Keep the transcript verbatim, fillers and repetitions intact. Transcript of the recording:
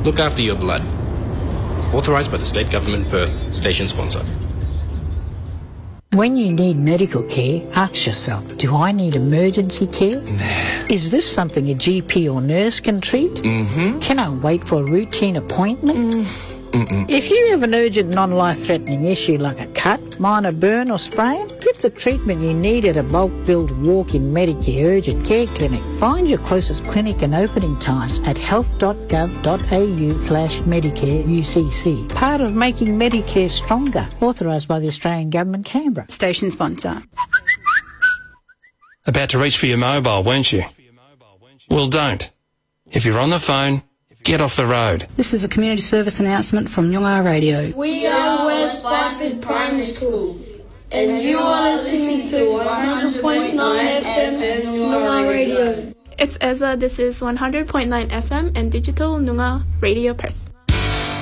Look after your blood. Authorised by the State Government, Perth. Station sponsor. When you need medical care, ask yourself, do I need emergency care? Nah. Is this something a G P or nurse can treat? Mm-hmm. Can I wait for a routine appointment? Mm. Mm-mm. If you have an urgent non-life-threatening issue like a cut, minor burn or sprain, get the treatment you need at a bulk-billed walk-in Medicare urgent care clinic. Find your closest clinic and opening times at health.gov.au slash Medicare U C C. Part of making Medicare stronger. Authorised by the Australian Government, Canberra. Station sponsor. About to reach for your mobile, weren't you? Well, don't. If you're on the phone, get off the road. This is a community service announcement from Noongar Radio. We are West Byford Primary School, and you are listening to one hundred point nine F M Noongar Radio. It's Ezra. This is one hundred point nine F M and Digital Noongar Radio Press.